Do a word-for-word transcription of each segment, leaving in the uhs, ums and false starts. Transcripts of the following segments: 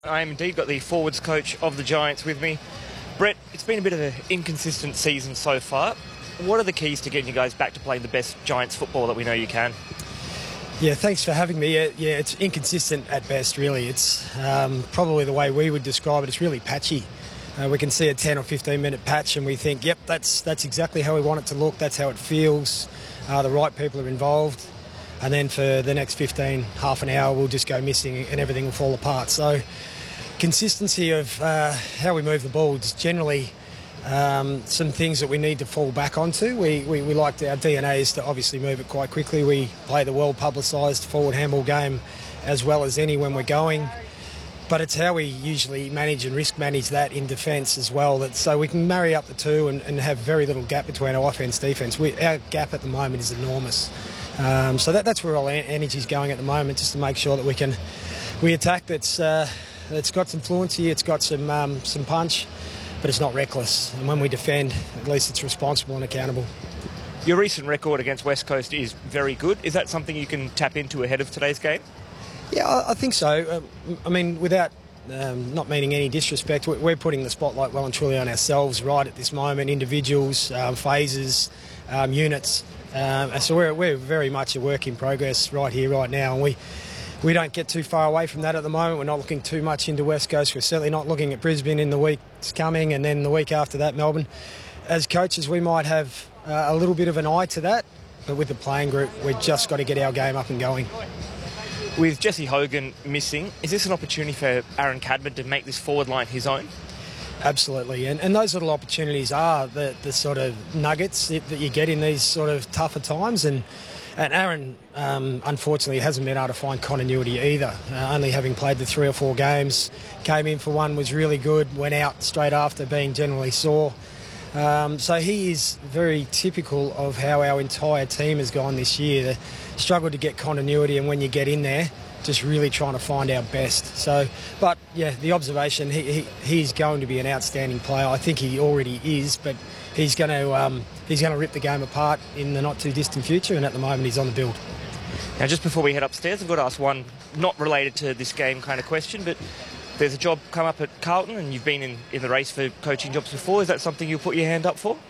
I am indeed got the forwards coach of the Giants with me. Brett, it's been a bit of an inconsistent season so far. What are the keys to getting you guys back to playing the best Giants football that we know you can? Yeah, thanks for having me. Yeah, yeah it's inconsistent at best, really. It's um, probably the way we would describe it. It's really patchy. Uh, we can see a ten or fifteen minute patch and we think, yep, that's that's exactly how we want it to look. That's how it feels. Uh, the right people are involved. And then for the next fifteen, half an hour, we'll just go missing and everything will fall apart. So consistency of uh, how we move the ball is generally um, some things that we need to fall back onto. We, we, we like our D N A is to obviously move it quite quickly. We play the well-publicised forward handball game as well as any when we're going. But it's how we usually manage and risk manage that in defence as well. That so we can marry up the two and, and have very little gap between our offence defence. We, our gap at the moment is enormous. Um, so that, that's where all our energy is going at the moment, just to make sure that we can we attack that's uh, that's got some fluency, it's got some um, some punch, but it's not reckless. And when we defend, at least it's responsible and accountable. Your recent record against West Coast is very good. Is that something you can tap into ahead of today's game? Yeah, I, I think so. Um, I mean, without um, not meaning any disrespect, we're putting the spotlight well and truly on ourselves right at this moment. Individuals, um, phases, um, units. Um, so we're, we're very much a work in progress right here, right now, and we we don't get too far away from that at the moment. We're not looking too much into West Coast. We're certainly not looking at Brisbane in the weeks coming, and then the week after that, Melbourne. As coaches, we might have uh, a little bit of an eye to that, but with the playing group, we've just got to get our game up and going. With Jesse Hogan missing, is this an opportunity for Aaron Cadman to make this forward line his own? Absolutely, and, and those little opportunities are the, the sort of nuggets that you get in these sort of tougher times. And, and Aaron, um, unfortunately, hasn't been able to find continuity either. Uh, only having played the three or four games, came in for one, was really good, went out straight after being generally sore. Um, so he is very typical of how our entire team has gone this year. They struggled to get continuity, and when you get in there, just really trying to find our best. So, but yeah, the observation, he, he he's going to be an outstanding player. I think he already is, but he's going to um, he's going to rip the game apart in the not too distant future. And at the moment, he's on the build. Now, just before we head upstairs, I've got to ask one not related to this game kind of question, but there's a job come up at Carlton, and you've been in, in the race for coaching jobs before. Is that something you'll put your hand up for?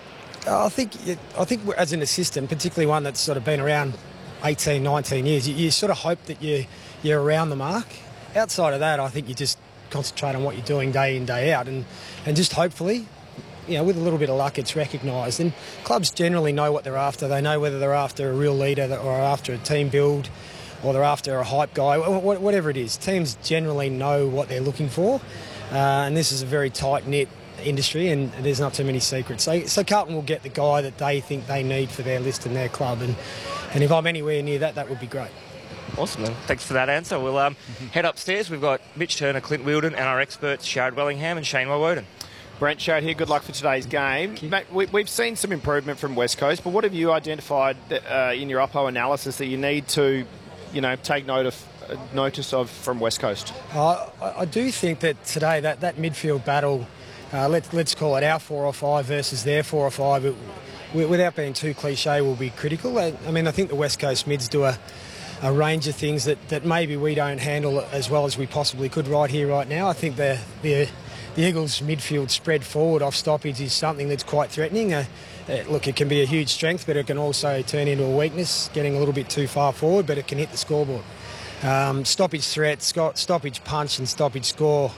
Uh, I think I think as an assistant, particularly one that's sort of been around eighteen, nineteen years, you, you sort of hope that you, you're around the mark. Outside of that, I think you just concentrate on what you're doing day in, day out, and, and just hopefully, you know, with a little bit of luck, it's recognised. And clubs generally know what they're after. They know whether they're after a real leader or after a team build or they're after a hype guy, whatever it is. Teams generally know what they're looking for, uh, and this is a very tight-knit industry, and there's not too many secrets. So, so Carlton will get the guy that they think they need for their list and their club, and and if I'm anywhere near that, that would be great. Awesome, then. Thanks for that answer. We'll um, head upstairs. We've got Mitch Turner, Clint Wheeldon, and our experts, Sharad Wellingham and Shane Woden. Brent Sharad here. Good luck for today's game. Mate, we, we've seen some improvement from West Coast, but what have you identified uh, in your Uppo analysis that you need to, you know, take note of, uh, notice of from West Coast? Uh, I, I do think that today, that, that midfield battle, uh, let, let's call it our four or five versus their four or five, it, without being too cliche, will be critical. I, I mean, I think the West Coast mids do a, a range of things that, that maybe we don't handle as well as we possibly could right here, right now. I think the the, the Eagles' midfield spread forward off stoppage is something that's quite threatening. Uh, uh, look, it can be a huge strength, but it can also turn into a weakness, getting a little bit too far forward, but it can hit the scoreboard. Um, stoppage threat, stoppage punch and stoppage score.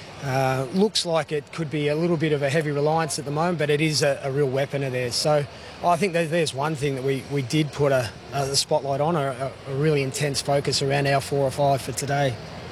Uh, looks like it could be a little bit of a heavy reliance at the moment, but it is a, a real weapon of theirs. So I think that there's one thing that we, we did put a, a spotlight on, a, a really intense focus around our four or five for today.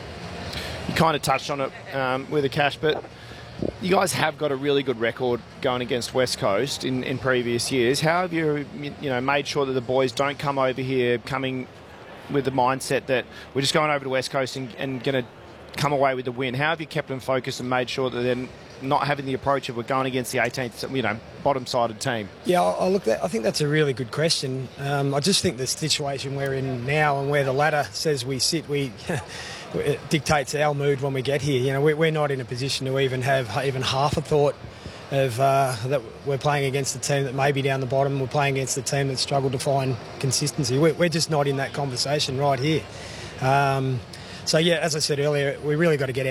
You kind of touched on it um, with the cash, but you guys have got a really good record going against West Coast in, in previous years. How have you, you know, made sure that the boys don't come over here coming with the mindset that we're just going over to West Coast and, and going to come away with the win? How have you kept them focused and made sure that they're not having the approach of we're going against the eighteenth, you know, bottom-sided team? Yeah, I look. I think that's a really good question. Um, I just think the situation we're in now and where the ladder says we sit, we it dictates our mood when we get here. You know, we're not in a position to even have even half a thought of uh, that we're playing against a team that may be down the bottom. We're playing against a team that struggled to find consistency. We're, we're just not in that conversation right here. Um, So, yeah, as I said earlier, we really got to get out.